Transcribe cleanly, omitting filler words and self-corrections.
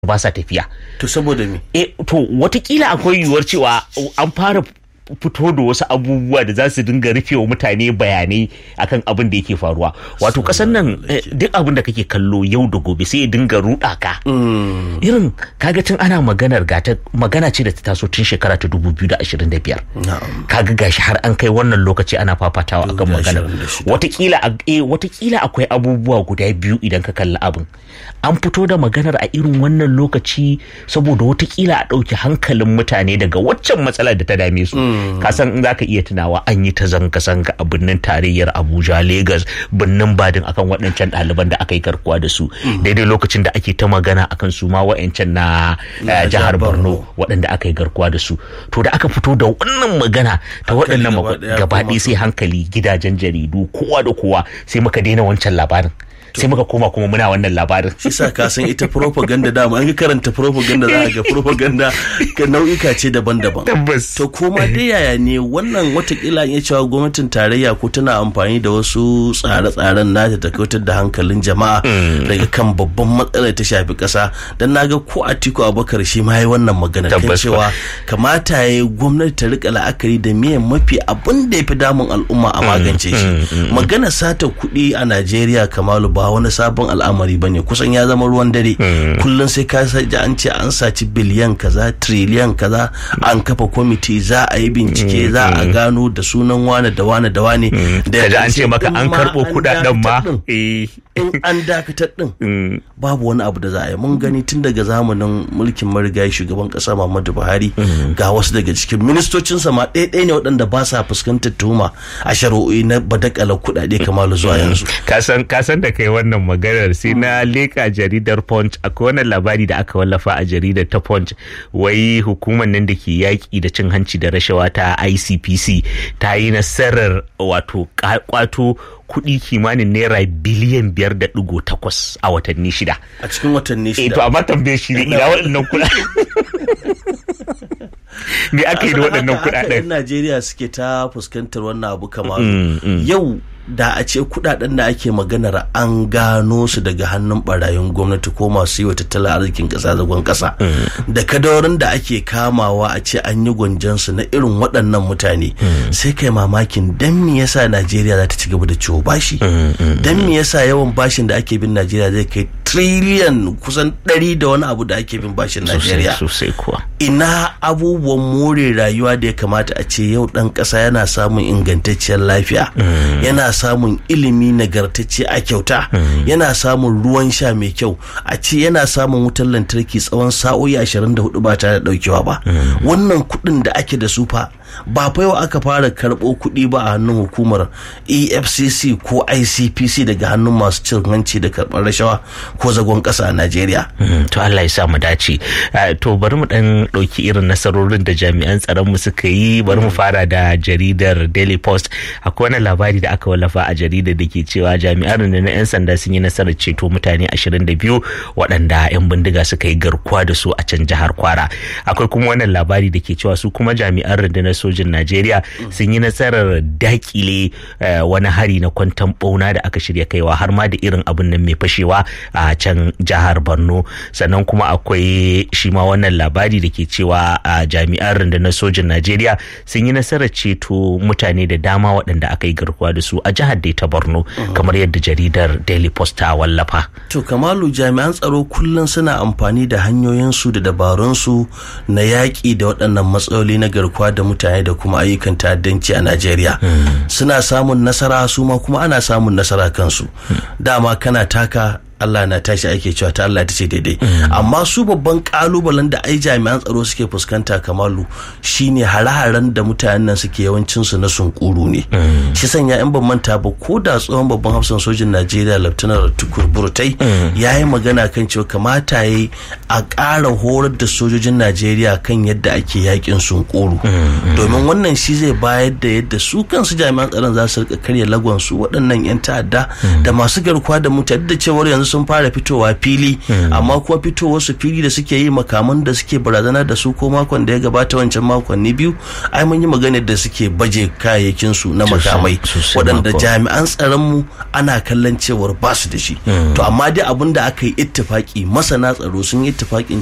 ba sa tafiya. To saboda me? To watakila akwai yiwuwar cewa an fara fito da wasu abubuwa da za su dinga rufe wa mutane bayanai akan abin da yake faruwa. Wato kasan nan duk abin da kake kallo yau da gobe sai ya dinga ruɗa ka. Irin kaga tun ana magana ce da ta taso tun shekara ta 2025. Kaga gashi har an kai wannan lokaci ana fafatawa akan maganar. Watakila akwai abubuwa guda biyu idan ka kalli abin. An fito da maganar a irin wannan lokaci saboda watakila a ɗauki hankalin mutane daga waccan matsalar da ta dame su. Kasan in zaka iya tunawa an yi ta zanga-zanga a birnin tarayyar Abuja, Lagos, birnin Badin akan waɗancan ɗaliban da aka yi garkuwa da su. Daidai lokacin da ake ta magana akan su ma wa'ancan na jihar Borno waɗanda aka yi garkuwa da su. To da aka fito da wannan magana ta waɗannan gabaɗaya sai hankali gidajen jaridu kowa da kowa sai muka daina wancan labarin. Sai muka koma kuma muna wannan labarin. Shi sa ka san ita propaganda dama an karanta propaganda za ga propaganda ka nau'ika ce daban-daban. To koma dai yaya ne wannan watakila ya cewa gwamnatin tarayya ko tana amfani da wasu tsare-tsaren nata ta kautar da hankalin jama'a daga kan babban matsalar ta shafi kasa. Dan naga ko Atiku Abubakar shi ma yayi wannan magana kan cewa kamata yayi gwamnati ta rika la'akari da miyan mafi abin da yafi damun al'umma a magance shi. Magana sata kuɗi a Najeriya Kamalu ba wani sabon al'amari bane, kusan ya zama ruwan dare. Kullun sai ka ji an ce an saci biliyan kaza, triliyan kaza, an kafa kwamiti za a yi bincike, za a gano da sunan wane da wane da wane, da an ce maka an karbo kudaden ma in an dakatar din babu wani abu da za a yi. Mun gani tun daga zamanin mulkin marigayi shugaban kasa Muhammadu Buhari ga wasu daga cikin ministocinsa ma ɗaya ne waɗanda ba sa fuskantar tuhuma a shari'o'i na badakalar kuɗaɗe Kamalu zuwa yanzu. Kasan da kai wannan maganar sai na leka jaridar Punch. Akwai wannan labari da aka wallafa a jaridar ta Punch, wai hukumar nan da ke yaƙi da cin hanci da rashawa ta ICPC ta yi nasarar wato kwato kuɗi kimanin naira biliyan 5.8 a watanni 6. A cikin watanni 6. To amma tambaye shi ne ina waɗannan kuɗaɗen. Me aka yi da waɗannan kuɗaɗen? Najeriya suke ta fuskantar wannan abu kamar yau da a ce kudaden da ake maganar an gano su daga hannun barayin gwamnati ko masu yi wa tattalin arzikin kasa zagon kasa, da kadarorin da ake kamawa a ce an yi gwanjansu na irin waɗannan mutane, sai kai mamakin dan me yasa Najeriya za ta ci gaba da ciwo bashi, dan me yasa yawan bashin da ake bin Najeriya zai kai triliyan kusan 100 da wani abu da ake bin bashin Najeriya. Sosai kuwa. Ina abubuwan more rayuwa da ya kamata a ce yau dan kasa yana samun ingantacciyar lafiya, yana samun ilimi nagartacce a kyauta, yana samun ruwan sha mai kyau, a ce yana samun wutar lantarki tsawon sa'o'i 24 ba tare da daukewa ba. Wannan kuɗin da ake da su fa ba fa yau aka fara karɓo kuɗi ba a hannun hukumar EFCC ko ICPC daga hannun masu cin hanci da karɓar rashawa ko zagon ƙasa a Najeriya. To Allah ya sa mu dace. To bari mu dan ɗauki irin nasarorin da jami'an tsaron mu suka yi. Bari mu fara da jaridar Daily Post. Akwai wani labari da aka wallafa a jaridar da ke cewa jami'an na 'yan sanda sun yi nasarar ceto mutane 22 waɗanda 'yan bindiga suka yi garkuwa da su a can jihar Kwara. Akwai kuma wannan labari da ke cewa su kuma jami'an rundunar sojin Najeriya sun yi nasarar dakile wani hari na kwantan bauna da aka shirya kaiwa har ma da irin abin nan mai fashewa a can jihar Borno. Sannan kuma akwai shi ma wannan labari da ke cewa jami'an rundunar sojin Najeriya sun yi nasarar ceto mutane da dama waɗanda aka yi garkuwa da su a jihar da ta Borno, kamar yadda jaridar Daily Post ta wallafa. To Kamalu, jami'an tsaro kullum suna amfani da hanyoyinsu da dabarunsu na yaƙi da waɗannan matsaloli na garkuwa da mutane da kuma ayyukan ta'addanci a Najeriya. Suna samun nasara, su ma kuma ana samun nasara kansu. Dama kana taka Allah na tashi ake cewa ta Allah ta ce daidai. Amma su babban kalubalen da ai jami'an tsaro suke fuskanta Kamalu shine hare-haren da mutanen nan suke yawancin su na sunkuru ne. Shi sanya in ban manta ba ko da tsohon babban hafsan sojin Najeriya Lieutenant Tukur Burtai yayi magana kan cewa kamata yayi a ƙara horar da sojojin Najeriya kan yadda ake yakin sunkuru. Domin wannan shi zai bayar da yadda su kansu jami'an tsaron za su rika karya lagon su waɗannan 'yan ta'adda da masu garkuwa da mutane, da cewa yanzu sun fara fitowa fili amma kuma fitowar su fili da suke yi makaman da suke barazana da su ko makon da ya gabata wancan makonni biyu ai mun yi magana da suke baje kayayyakin su na makamai waɗanda jami'an tsaron mu ana kallon cewar ba su da shi to amma dai abin da aka yi ittifaki masana tsaro sun yi ittifakin